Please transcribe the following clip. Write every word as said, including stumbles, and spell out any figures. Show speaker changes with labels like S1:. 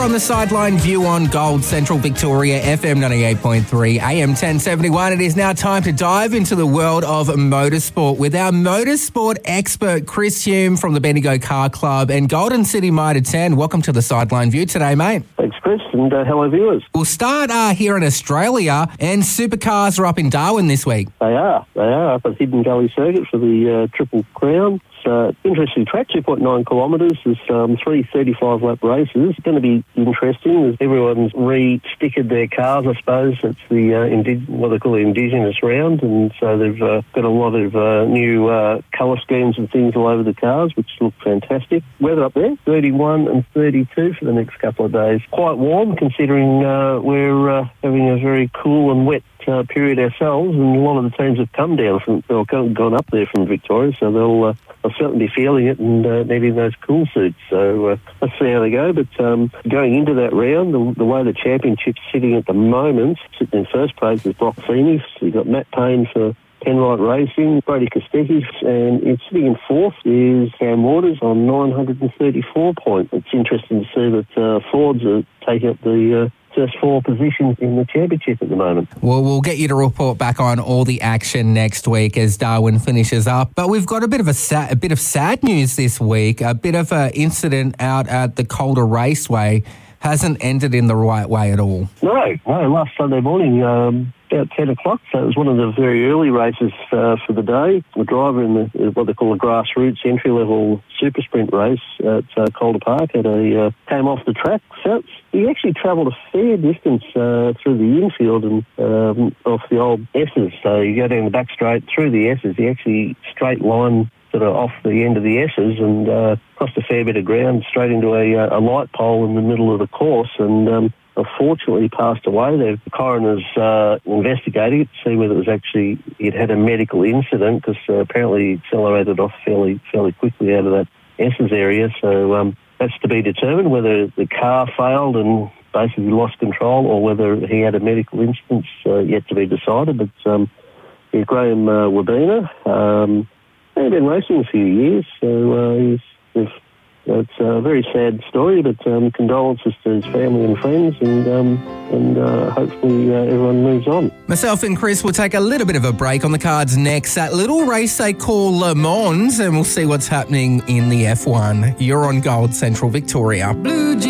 S1: on the Sideline View on Gold Central Victoria, F M ninety-eight point three, A M ten seventy-one. It is now time to dive into the world of motorsport with our motorsport expert, Chris Hume from the Bendigo Car Club and Golden City Mitre ten. Welcome to the Sideline View today, mate.
S2: Thanks, Chris, and uh, hello, viewers.
S1: We'll start uh, here in Australia, and supercars are up in Darwin this week.
S2: They are. They are up at Hidden Gully Circuit for the uh, Triple Crown. Uh, interesting track, two point nine kilometres. There's um, three thirty-five lap races. It's going to be interesting as everyone's re-stickered their cars, I suppose. It's the uh, indig- what they call the Indigenous round, and so they've uh, got a lot of uh, new uh, colour schemes and things all over the cars, which look fantastic. Weather up there, thirty-one and thirty-two for the next couple of days. Quite warm considering uh, we're uh, having a very cool and wet Uh, period ourselves, and a lot of the teams have come down from, or gone up there from Victoria, so they'll, uh, they'll certainly be feeling it and uh, needing those cool suits. So uh, let's see how they go. But um, going into that round, the, the way the championship's sitting at the moment, sitting in first place is Brock Phoenix. You've got Matt Payne for Penrite Racing, Brady Kostecki, and it's sitting in fourth is Cam Waters on nine hundred thirty-four points. It's interesting to see that uh, Fords are taking up the uh, first four positions in the championship at the moment.
S1: Well, we'll get you to report back on all the action next week as Darwin finishes up. But we've got a bit of a, sa- a bit of sad news this week. A bit of an incident out at the Calder Raceway hasn't ended in the right way at all.
S2: No, no. Last Sunday morning, um, about ten o'clock, so it was one of the very early races uh, for the day. The driver in the what they call a grassroots entry-level super sprint race at uh, Calder Park had a, uh, came off the track. So he actually travelled a fair distance uh, through the infield and um, off the old S's. So you go down the back straight through the S's. He actually straight line sort of off the end of the S's and uh, crossed a fair bit of ground straight into a, a light pole in the middle of the course, and um, unfortunately passed away. The coroner's uh, investigating it to see whether it was actually it had a medical incident, because uh, apparently he accelerated off fairly fairly quickly out of that S's area. So um, that's to be determined whether the car failed and basically lost control, or whether he had a medical incident, uh, yet to be decided. But um, yeah, Graham uh, Wabena, um, he's been racing a few years, so uh, he's, he's it's a very sad story, but um, condolences to his family and friends, and um, and uh, hopefully uh, everyone moves on.
S1: Myself and Chris will take a little bit of a break. On the cards next, that little race they call Le Mans, and we'll see what's happening in the F one. You're on Gold Central Victoria. Blue